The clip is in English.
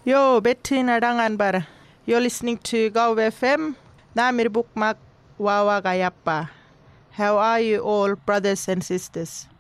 Yo, Betty Nadangan Bar. You're listening to Go FM. Namir Bukmak Wawa Gayappa. How are you all, brothers and sisters?